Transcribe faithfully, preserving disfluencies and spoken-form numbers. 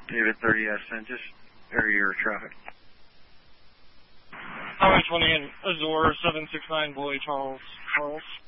David thirty Ascent, just area your traffic. Highway twenty, Azure, seven six nine, Boy, Charles. Charles.